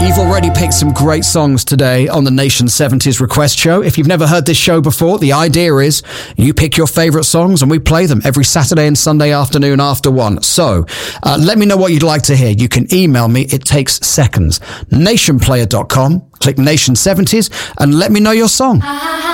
You've already picked some great songs today on the Nation 70s Request Show. If you've never heard this show before, the idea is you pick your favourite songs and we play them every Saturday and Sunday afternoon after 1. So let me know what you'd like to hear. You can email me. It takes seconds. Nationplayer.com. Click Nation 70s and let me know your song.